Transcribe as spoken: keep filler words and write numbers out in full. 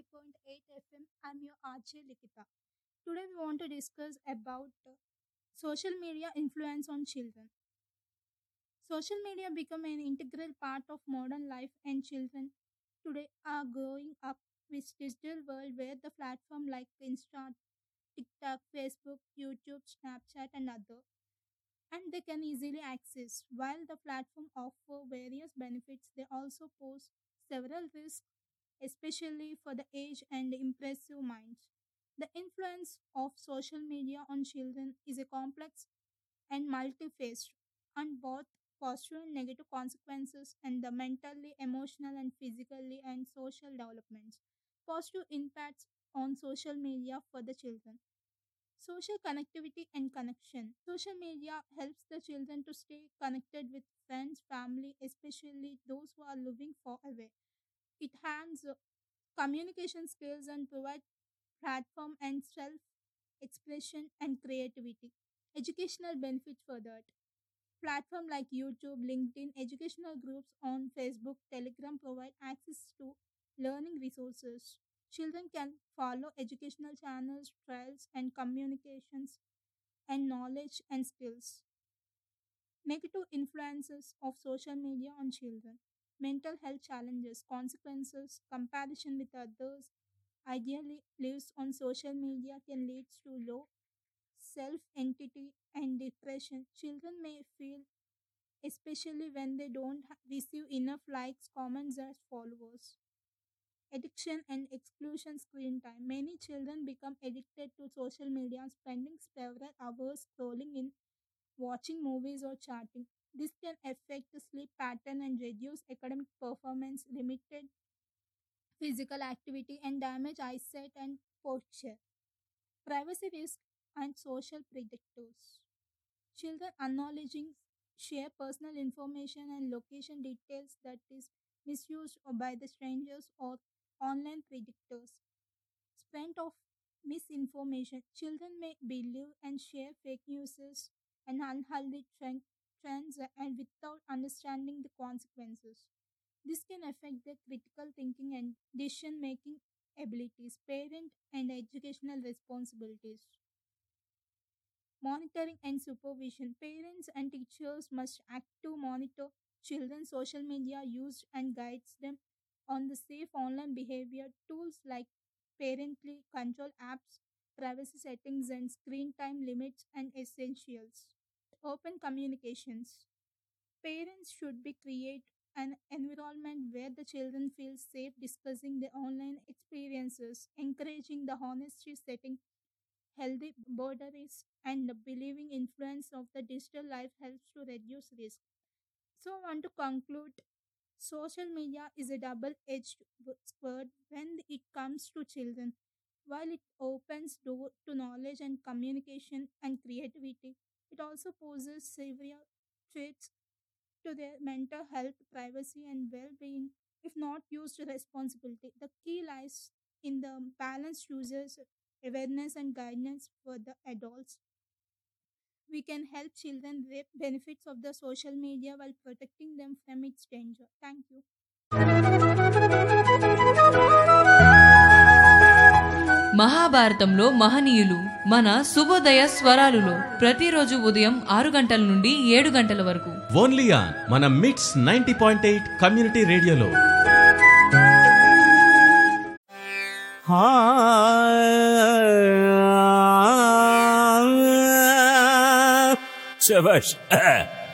point eight F M. I'm your R J Likita. Today we want to discuss about uh, social media influence on children. Social media become an integral part of modern life and children today are growing up with digital world where the platform like Insta, TikTok, Facebook, YouTube, Snapchat and other and they can easily access. While the platform offer various benefits, they also pose several risks, especially for the age and impressive minds. The influence of social media on children is a complex and multi-faced, and both positive and negative consequences and the mentally, emotional, and physically and social developments. Positive impacts on social media for the children. Social connectivity and connection. Social media helps the children to stay connected with friends, family, especially those who are living far away. It has uh, communication skills and provide platform and self expression and creativity. Educational benefits for that. Platform like YouTube, LinkedIn, educational groups on Facebook, Telegram provide access to learning resources. Children can follow educational channels, trials, and communications and knowledge and skills. Negative influences of social media on children. Mental health challenges, consequences, comparison with others, ideally lives on social media can lead to low self entity and depression. Children may feel especially when they don't ha- receive enough likes, comments, or followers. Addiction and exclusion screen time. Many children become addicted to social media, spending several hours scrolling in, watching movies, or chatting. This can affect the sleep pattern and reduce academic performance, limited physical activity, and damage eyesight and posture. Privacy risk and social predators. Children acknowledging share personal information and location details that is misused by the strangers or online predators. Spread of misinformation. Children may believe and share fake news and unhealthy trend, trends and without understanding the consequences. This can affect their critical thinking and decision making abilities, parent and educational responsibilities. Monitoring and supervision. Parents and teachers must active monitor children's social media use and guides them on the safe online behavior. Tools like parentally control apps, privacy settings, and screen time limits and essentials. Open communications. Parents should be create an environment where the children feel safe discussing their online experiences, encouraging the honesty setting healthy boundaries and believing influence of the digital life helps to reduce risk. So I want to conclude social media is a double-edged sword when it comes to children. While it opens door to knowledge and communication and creativity, it also poses severe threats to their mental health, privacy, and well-being if not used responsibility. The key lies in the balanced users awareness and guidance for the adults. We can help children reap benefits of the social media while protecting them from its danger. Thank you. మహాభారతంలో మహనీయులు మన శుభోదయ స్వరాలులో ప్రతిరోజు ఉదయం ఆరు గంటల నుండి ఏడు గంటల వరకు ఓన్లీ ఆన్ మన మిట్స్ నైంటీ పాయింట్ ఎయిట్ కమ్యూనిటీ రేడియోలో. శభాష్.